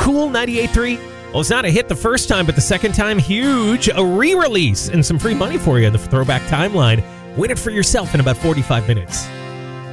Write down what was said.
cool, 98.3? Well, it's not a hit the first time, but the second time, huge. A re-release and some free money for you in the Throwback Timeline. Win it for yourself in about 45 minutes.